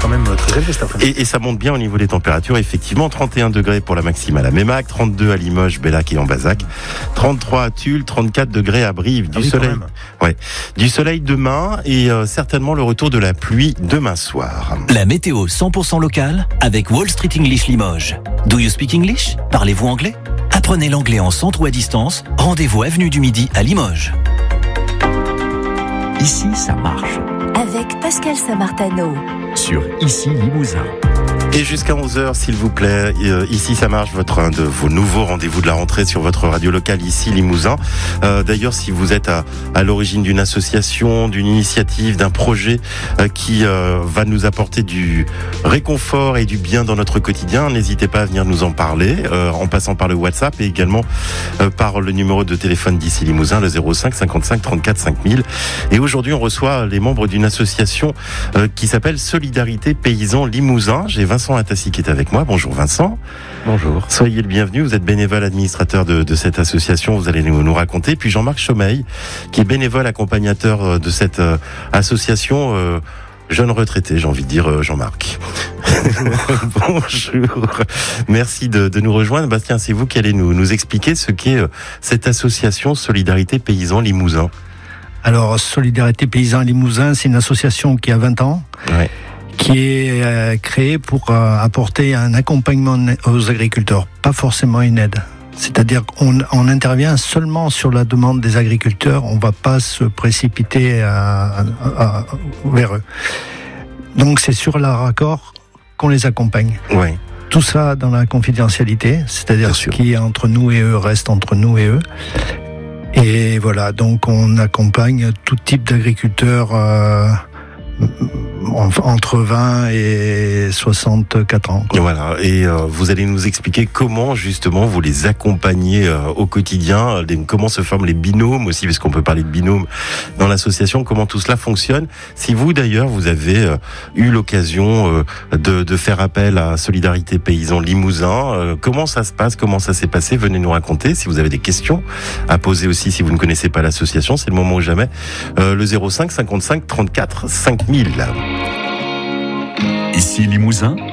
quand même très élevé cet après-midi. Et ça monte bien au niveau des températures, effectivement. 31 degrés pour la maximale à Mémac, 32 à Limoges, Bellac et Ambazac, 33 à Tulle, 34 degrés à Brive. Du soleil. Ouais. Du soleil demain et certainement le retour de la pluie demain soir. La météo 100% locale avec Wall Street English Limoges. Do you speak English? Parlez-vous anglais? Apprenez l'anglais en centre ou à distance. Rendez-vous avenue du Midi à Limoges. Ici, ça marche. Avec Pascal Samartano. Sur Ici Limousin. Et jusqu'à 11h, s'il vous plaît, ici ça marche, un de vos nouveaux rendez-vous de la rentrée sur votre radio locale ici Limousin. D'ailleurs, si vous êtes à l'origine d'une association, d'une initiative, d'un projet qui va nous apporter du réconfort et du bien dans notre quotidien, n'hésitez pas à venir nous en parler en passant par le WhatsApp et également par le numéro de téléphone d'ici Limousin, le 05 55 34 5000. Et aujourd'hui, on reçoit les membres d'une association qui s'appelle Solidarité Paysans Limousin. J'ai Vincent Atassi qui est avec moi. Bonjour Vincent. Bonjour. Soyez le bienvenu. Vous êtes bénévole administrateur de cette association. Vous allez nous raconter. Puis Jean-Marc Chomeil, qui est bénévole accompagnateur de cette association. Jeune retraité, j'ai envie de dire, Jean-Marc. Bonjour. Merci de nous rejoindre. Bastien, c'est vous qui allez nous expliquer ce qu'est cette association Solidarité Paysans Limousin. Alors, Solidarité Paysans Limousin, c'est une association qui a 20 ans. Ouais. Qui est créée pour apporter un accompagnement aux agriculteurs, pas forcément une aide. C'est-à-dire qu'on intervient seulement sur la demande des agriculteurs, on ne va pas se précipiter vers eux. Donc c'est sur leur accord qu'on les accompagne. Ouais. Tout ça dans la confidentialité, c'est-à-dire ce qui est entre nous et eux reste entre nous et eux. Et voilà, donc on accompagne tout type d'agriculteurs entre 20 et 64 ans. Quoi. Voilà, et vous allez nous expliquer comment justement vous les accompagnez au quotidien, comment se forment les binômes aussi, parce qu'on peut parler de binômes dans l'association, comment tout cela fonctionne. Si vous d'ailleurs vous avez eu l'occasion de faire appel à Solidarité Paysans Limousin, comment ça se passe, comment ça s'est passé, venez nous raconter. Si vous avez des questions à poser aussi, si vous ne connaissez pas l'association, c'est le moment ou jamais. Le 05 55 34 5000. Ici Limousin,